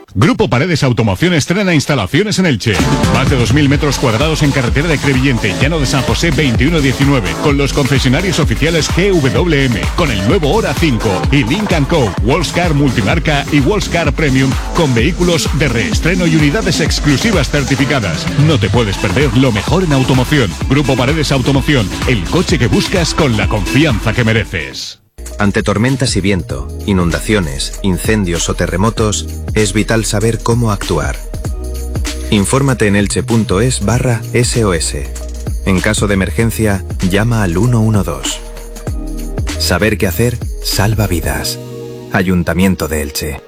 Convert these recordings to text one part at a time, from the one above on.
Grupo Paredes Automoción estrena instalaciones en Elche. Más de 2.000 metros cuadrados en carretera de Crevillente, Llano de San José 2119, con los concesionarios oficiales GWM, con el nuevo Hora 5 y Lynk & Co, Wallscar Multimarca y Wallscar Premium, con vehículos de reestreno y unidades exclusivas certificadas. No te puedes perder lo mejor en automoción. Grupo Paredes Automoción, el coche que buscas con la confianza que mereces. Ante tormentas y viento, inundaciones, incendios o terremotos, es vital saber cómo actuar. Infórmate en elche.es/SOS. En caso de emergencia, llama al 112. Saber qué hacer salva vidas. Ayuntamiento de Elche.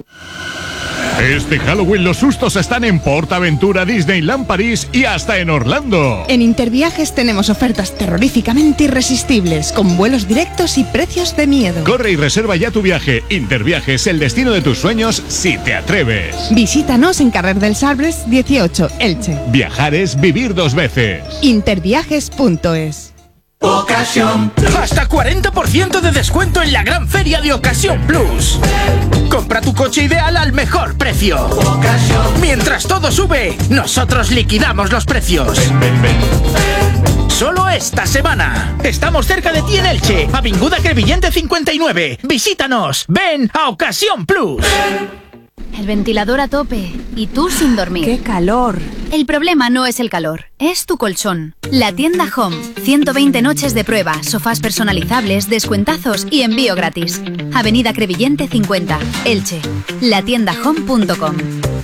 Este Halloween los sustos están en PortAventura, Disneyland París y hasta en Orlando. En Interviajes tenemos ofertas terroríficamente irresistibles, con vuelos directos y precios de miedo. Corre y reserva ya tu viaje. Interviajes, el destino de tus sueños, si te atreves. Visítanos en Carrer dels Arbres 18, Elche. Viajar es vivir dos veces. Interviajes.es. Ocasión Plus. Hasta 40% de descuento en la gran feria de Ocasión Plus. Compra tu coche ideal al mejor precio. Ocasión. Mientras todo sube, nosotros liquidamos los precios. Ven. Solo esta semana. Estamos cerca de ti en Elche, Avinguda Crevillente 59. Visítanos. Ven a Ocasión Plus. El ventilador a tope y tú sin dormir. ¡Qué calor! El problema no es el calor, es tu colchón. La tienda Home. 120 noches de prueba, sofás personalizables, descuentazos y envío gratis. Avenida Crevillente 50, Elche. latiendahome.com.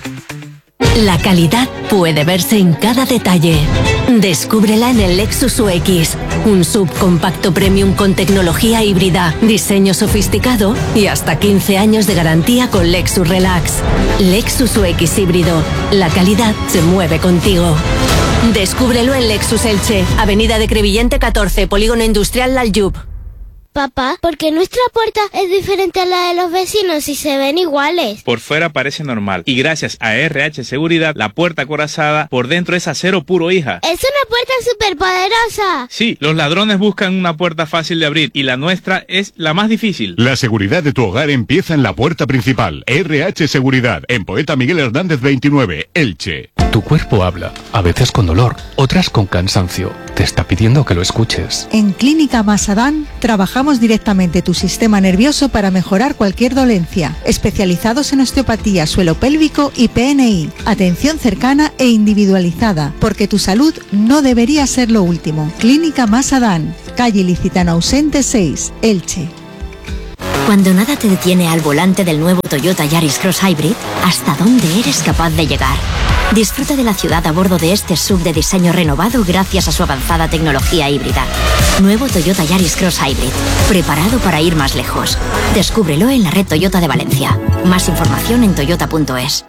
La calidad puede verse en cada detalle. Descúbrela en el Lexus UX, un subcompacto premium con tecnología híbrida, diseño sofisticado y hasta 15 años de garantía con Lexus Relax. Lexus UX híbrido. La calidad se mueve contigo. Descúbrelo en Lexus Elche, Avenida de Crevillente 14, Polígono Industrial Laljub. Papá, ¿por qué nuestra puerta es diferente a la de los vecinos y se ven iguales? Por fuera parece normal y gracias a RH Seguridad, la puerta acorazada por dentro es acero puro, hija. ¡Es una puerta superpoderosa! Sí, los ladrones buscan una puerta fácil de abrir y la nuestra es la más difícil. La seguridad de tu hogar empieza en la puerta principal. RH Seguridad, en Poeta Miguel Hernández 29, Elche. Tu cuerpo habla, a veces con dolor, otras con cansancio. Te está pidiendo que lo escuches. En Clínica Masadán trabajamos directamente tu sistema nervioso para mejorar cualquier dolencia. Especializados en osteopatía, suelo pélvico y PNI. Atención cercana e individualizada, porque tu salud no debería ser lo último. Clínica Masadán, calle Licitano Ausente 6, Elche. Cuando nada te detiene al volante del nuevo Toyota Yaris Cross Hybrid, ¿hasta dónde eres capaz de llegar? Disfruta de la ciudad a bordo de este SUV de diseño renovado gracias a su avanzada tecnología híbrida. Nuevo Toyota Yaris Cross Hybrid, preparado para ir más lejos. Descúbrelo en la red Toyota de Valencia. Más información en toyota.es.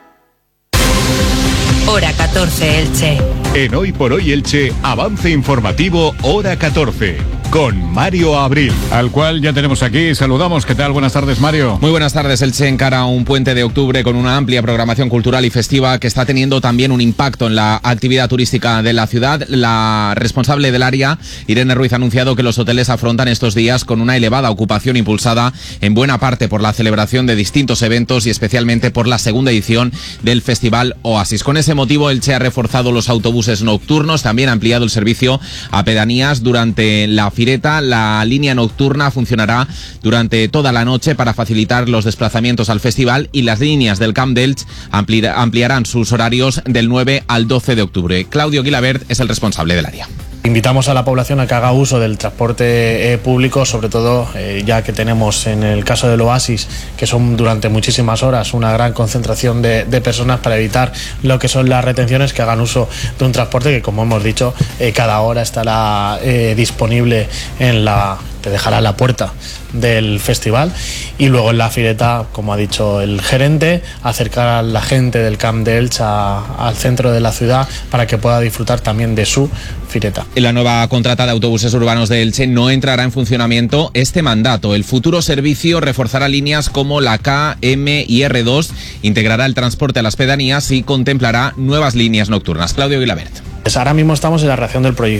Hora 14, Elche. En Hoy por Hoy Elche, avance informativo Hora 14. Con Mario Abril, al cual ya tenemos aquí. Saludamos. ¿Qué tal? Buenas tardes, Mario. Muy buenas tardes. Elche encara a un puente de octubre con una amplia programación cultural y festiva que está teniendo también un impacto en la actividad turística de la ciudad. La responsable del área, Irene Ruiz, ha anunciado que los hoteles afrontan estos días con una elevada ocupación impulsada en buena parte por la celebración de distintos eventos y especialmente por la segunda edición del Festival Oasis. Con ese motivo, Elche ha reforzado los autobuses nocturnos, también ha ampliado el servicio a pedanías durante la Fireta. La línea nocturna funcionará durante toda la noche para facilitar los desplazamientos al festival y las líneas del Camp de Elche ampliarán sus horarios del 9 al 12 de octubre. Claudio Guilabert es el responsable del área. Invitamos a la población a que haga uso del transporte público, sobre todo ya que tenemos en el caso del Oasis, que son durante muchísimas horas una gran concentración de personas, para evitar lo que son las retenciones, que hagan uso de un transporte que, como hemos dicho, cada hora estará disponible te dejará a la puerta del festival, y luego en la Fireta, como ha dicho el gerente, acercar a la gente del Camp de Elche al centro de la ciudad para que pueda disfrutar también de su Fireta. La nueva contrata de autobuses urbanos de Elche no entrará en funcionamiento este mandato. El futuro servicio reforzará líneas como la K, M y R2, integrará el transporte a las pedanías y contemplará nuevas líneas nocturnas. Claudio Guilabert. Pues ahora mismo estamos en la redacción del proyecto.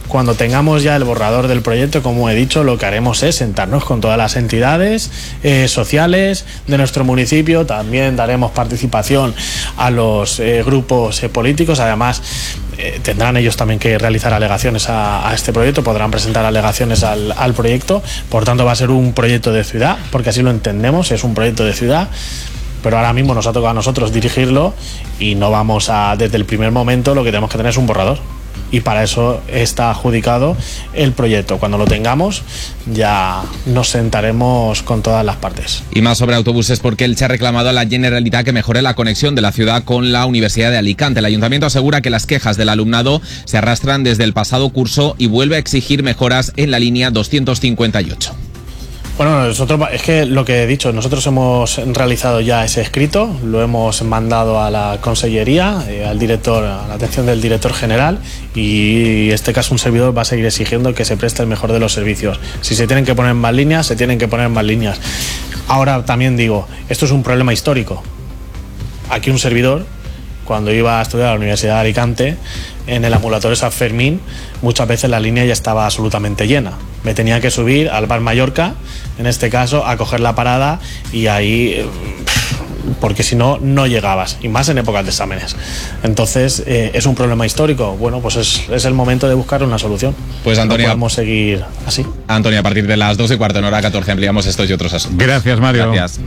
Cuando tengamos ya el borrador del proyecto, como he dicho, lo que haremos es sentarnos con todas las entidades sociales de nuestro municipio. También daremos participación a los grupos políticos. Además, tendrán ellos también que realizar alegaciones a este proyecto, podrán presentar alegaciones al proyecto. Por tanto, va a ser un proyecto de ciudad, porque así lo entendemos, es un proyecto de ciudad. Pero ahora mismo nos ha tocado a nosotros dirigirlo y no vamos a, desde el primer momento, lo que tenemos que tener es un borrador. Y para eso está adjudicado el proyecto. Cuando lo tengamos ya nos sentaremos con todas las partes. Y más sobre autobuses, porque Elche ha reclamado a la Generalitat que mejore la conexión de la ciudad con la Universidad de Alicante. El Ayuntamiento asegura que las quejas del alumnado se arrastran desde el pasado curso y vuelve a exigir mejoras en la línea 258. Bueno, nosotros, es que lo que he dicho, nosotros hemos realizado ya ese escrito, lo hemos mandado a la consellería, al director, a la atención del director general, y en este caso un servidor va a seguir exigiendo que se preste el mejor de los servicios. Si se tienen que poner más líneas, se tienen que poner más líneas. Ahora también digo, esto es un problema histórico. Aquí un servidor, cuando iba a estudiar a la Universidad de Alicante, en el ambulatorio San Fermín, muchas veces la línea ya estaba absolutamente llena. Me tenía que subir al Bar Mallorca, en este caso, a coger la parada y ahí, porque si no, no llegabas, y más en épocas de exámenes. Entonces, es un problema histórico. Bueno, pues es el momento de buscar una solución. Pues Antonio, no podemos seguir así. Antonio, a partir de las 2:15 en hora 14 ampliamos estos y otros asuntos. Gracias, Mario. Gracias.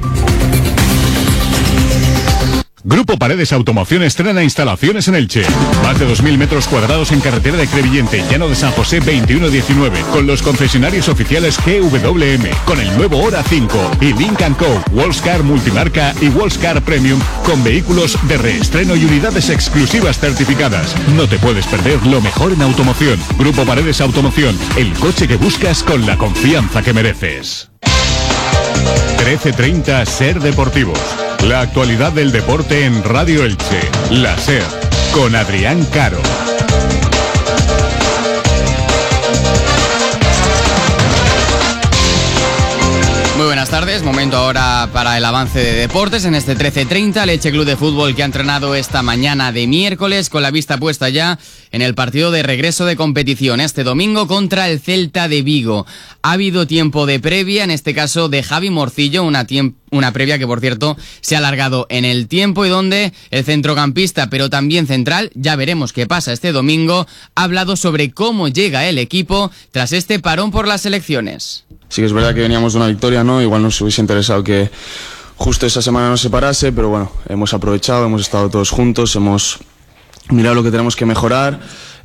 Grupo Paredes Automoción estrena instalaciones en Elche. Más de 2.000 metros cuadrados en carretera de Crevillente, Llano de San José 2119, con los concesionarios oficiales GWM, con el nuevo Hora 5 y Lynk & Co, Wallscar Multimarca y Wallscar Premium, con vehículos de reestreno y unidades exclusivas certificadas. No te puedes perder lo mejor en automoción. Grupo Paredes Automoción, el coche que buscas con la confianza que mereces. 13:30 Ser Deportivos. La actualidad del deporte en Radio Elche. La SER, con Adrián Caro. Muy buenas tardes, momento ahora para el avance de deportes en este 13:30. El Elche Club de Fútbol que ha entrenado esta mañana de miércoles con la vista puesta ya en el partido de regreso de competición este domingo contra el Celta de Vigo. Ha habido tiempo de previa, en este caso de Javi Morcillo, una previa que por cierto se ha alargado en el tiempo y donde el centrocampista pero también central, ya veremos qué pasa este domingo, ha hablado sobre cómo llega el equipo tras este parón por las elecciones. Sí que es verdad que veníamos de una victoria, ¿no? Igual nos hubiese interesado que justo esa semana nos separase, pero bueno, hemos aprovechado, hemos estado todos juntos, hemos mirado lo que tenemos que mejorar,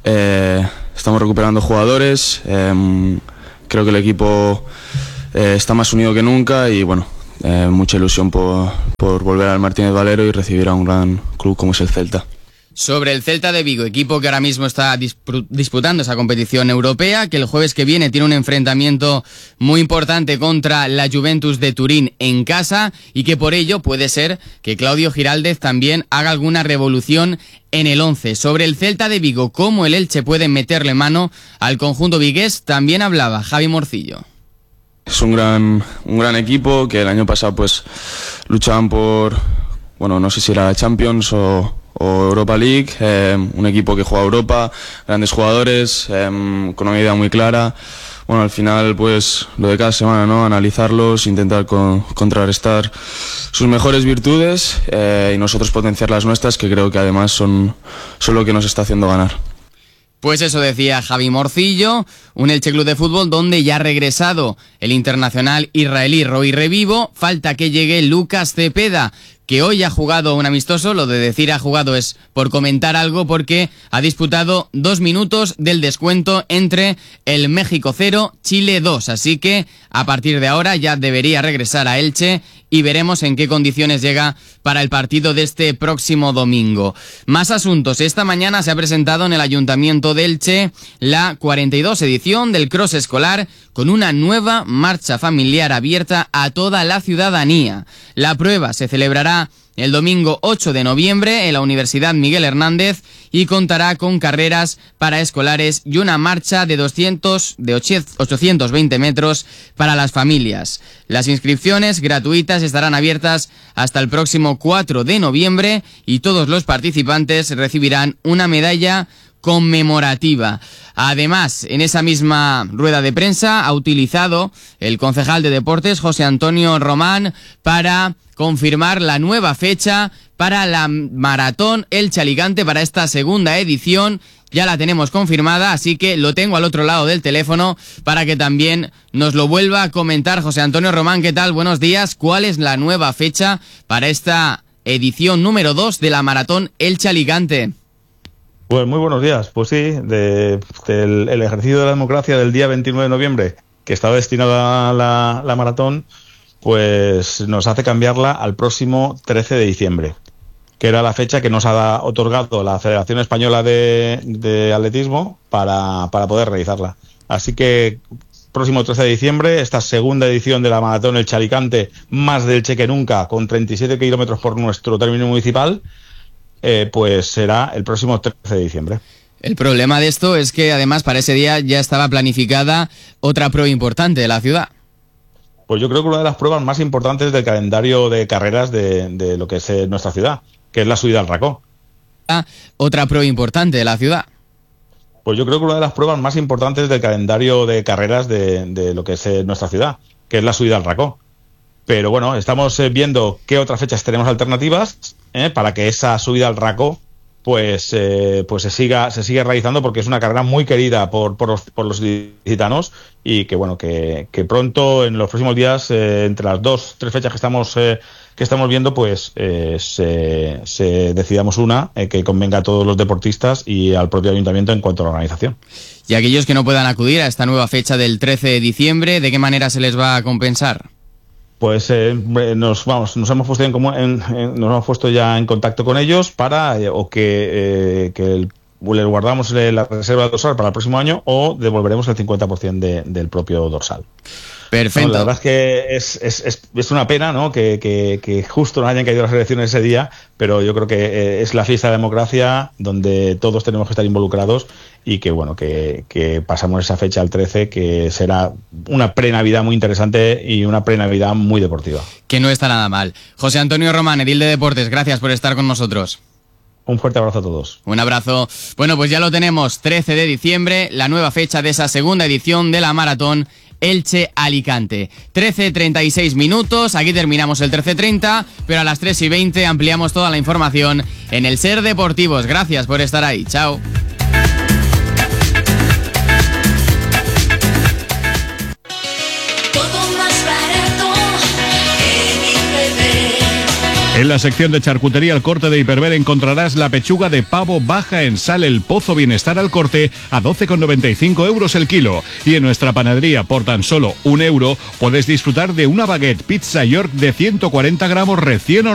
estamos recuperando jugadores, creo que el equipo está más unido que nunca y bueno, mucha ilusión por volver al Martínez Valero y recibir a un gran club como es el Celta. Sobre el Celta de Vigo, equipo que ahora mismo está disputando esa competición europea, que el jueves que viene tiene un enfrentamiento muy importante contra la Juventus de Turín en casa y que por ello puede ser que Claudio Giraldez también haga alguna revolución en el 11. Sobre el Celta de Vigo, cómo el Elche puede meterle mano al conjunto vigués, también hablaba Javi Morcillo. Es un gran equipo que el año pasado pues luchaban por, bueno, no sé si era Champions o Europa League, un equipo que juega Europa, grandes jugadores, con una idea muy clara. Bueno, al final pues lo de cada semana, ¿no? Analizarlos, intentar contrarrestar sus mejores virtudes y nosotros potenciar las nuestras, que creo que además son lo que nos está haciendo ganar. Pues eso decía Javi Morcillo, un Elche Club de Fútbol donde ya ha regresado el internacional israelí Roy Revivo. Falta que llegue Lucas Cepeda, que hoy ha jugado un amistoso. Lo de decir ha jugado es por comentar algo, porque ha disputado 2 minutos del descuento entre el México 0, Chile 2. Así que a partir de ahora ya debería regresar a Elche y veremos en qué condiciones llega para el partido de este próximo domingo. Más asuntos. Esta mañana se ha presentado en el Ayuntamiento de Elche la 42 edición del Cross Escolar, con una nueva marcha familiar abierta a toda la ciudadanía. La prueba se celebrará el domingo 8 de noviembre en la Universidad Miguel Hernández y contará con carreras para escolares y una marcha de 820 metros para las familias. Las inscripciones gratuitas estarán abiertas hasta el próximo 4 de noviembre y todos los participantes recibirán una medalla conmemorativa. Además, en esa misma rueda de prensa ha utilizado el concejal de deportes, José Antonio Román, para confirmar la nueva fecha para la Maratón Elche-Alicante para esta segunda edición. Ya la tenemos confirmada, así que lo tengo al otro lado del teléfono para que también nos lo vuelva a comentar. José Antonio Román, ¿qué tal? Buenos días. ¿Cuál es la nueva fecha para esta edición número 2 de la Maratón Elche-Alicante? Pues muy buenos días. Pues sí, el ejercicio de la democracia del día 29 de noviembre, que estaba destinado a la maratón, pues nos hace cambiarla al próximo 13 de diciembre, que era la fecha que nos ha otorgado la Federación Española de Atletismo para poder realizarla. Así que próximo 13 de diciembre, esta segunda edición de la Maratón Elche-Alicante, más de Elche que nunca, con 37 kilómetros por nuestro término municipal, pues será el próximo 13 de diciembre. El problema de esto es que además para ese día ya estaba planificada otra prueba importante de la ciudad. Pues yo creo que una de las pruebas más importantes del calendario de carreras de lo que es nuestra ciudad, que es la subida al Racó. Otra prueba importante de la ciudad. Pues yo creo que una de las pruebas más importantes del calendario de carreras de lo que es nuestra ciudad, que es la subida al Racó. Pero bueno, estamos viendo qué otras fechas tenemos alternativas para que esa subida al Racó pues se siga realizando, porque es una carrera muy querida por los ilicitanos, y que bueno, que pronto, en los próximos días, entre las 2-3 fechas que estamos viendo, pues se decidamos una que convenga a todos los deportistas y al propio ayuntamiento en cuanto a la organización. Y aquellos que no puedan acudir a esta nueva fecha del 13 de diciembre, ¿de qué manera se les va a compensar? Pues nos hemos puesto ya en contacto con ellos para que les guardamos la reserva dorsal para el próximo año, o devolveremos el 50% del propio dorsal. Perfecto. No, la verdad es que es una pena, ¿no?, que justo no hayan caído las elecciones ese día, pero yo creo que es la fiesta de la democracia donde todos tenemos que estar involucrados, y que bueno, que pasamos esa fecha al 13, que será una pre-Navidad muy interesante y una pre-Navidad muy deportiva. Que no está nada mal. José Antonio Román, edil de Deportes, gracias por estar con nosotros. Un fuerte abrazo a todos. Un abrazo. Bueno, pues ya lo tenemos, 13 de diciembre, la nueva fecha de esa segunda edición de la Maratón Elche-Alicante. 13:36 minutos, aquí terminamos el 13:30, pero a las 3:20 ampliamos toda la información en el Ser Deportivos. Gracias por estar ahí. Chao. En la sección de charcutería El Corte de Hiperver encontrarás la pechuga de pavo baja en sal El Pozo Bienestar al corte a 12,95 euros el kilo. Y en nuestra panadería, por tan solo €1, puedes disfrutar de una baguette pizza York de 140 gramos recién